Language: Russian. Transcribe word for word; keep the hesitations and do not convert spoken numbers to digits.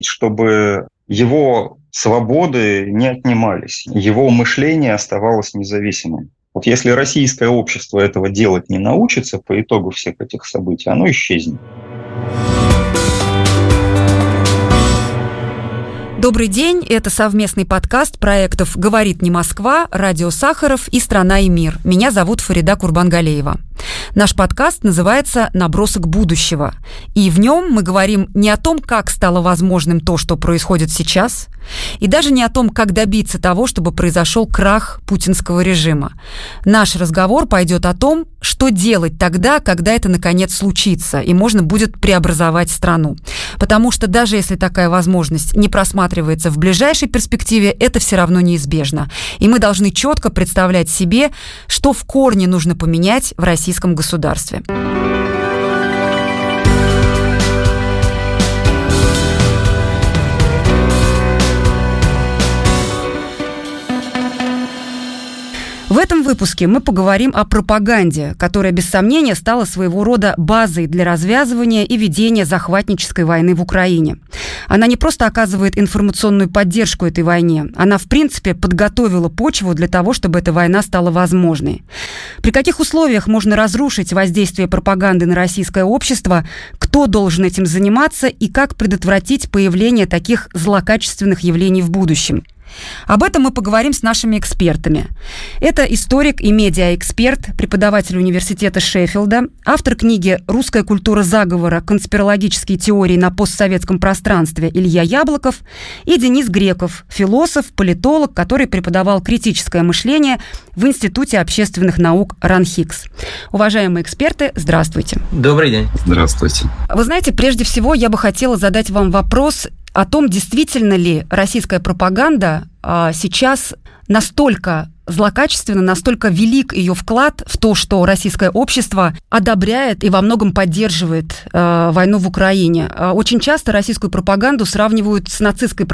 чтобы его свободы не отнимались, его мышление оставалось независимым. Вот если российское общество этого делать не научится по итогу всех этих событий, оно исчезнет. Добрый день, это совместный подкаст проектов «Говорит не Москва», «Радио Сахаров» и «Страна и мир». Меня зовут Фарида Курбангалеева. Наш подкаст называется «Набросок будущего». И в нем мы говорим не о том, как стало возможным то, что происходит сейчас, и даже не о том, как добиться того, чтобы произошел крах путинского режима. Наш разговор пойдет о том, что делать тогда, когда это наконец случится, и можно будет преобразовать страну. Потому что даже если такая возможность не просматривается в ближайшей перспективе, это все равно неизбежно. И мы должны четко представлять себе, что в корне нужно поменять в российском государстве. В этом выпуске мы поговорим о пропаганде, которая, без сомнения, стала своего рода базой для развязывания и ведения захватнической войны в Украине. Она не просто оказывает информационную поддержку этой войне, она, в принципе, подготовила почву для того, чтобы эта война стала возможной. При каких условиях можно разрушить воздействие пропаганды на российское общество, кто должен этим заниматься и как предотвратить появление таких злокачественных явлений в будущем? Об этом мы поговорим с нашими экспертами. Это историк и медиаэксперт, преподаватель университета Шеффилда, автор книги «Русская культура заговора. Конспирологические теории на постсоветском пространстве» Илья Яблоков и Денис Греков, философ, политолог, который преподавал критическое мышление в Институте общественных наук РАНХИКС. Уважаемые эксперты, здравствуйте. Добрый день. Здравствуйте. Вы знаете, прежде всего я бы хотела задать вам вопрос о том, действительно ли российская пропаганда а, сейчас настолько злокачественна, настолько велик ее вклад в то, что российское общество одобряет и во многом поддерживает э, войну в Украине. Очень часто российскую пропаганду сравнивают с нацистской пропагандой.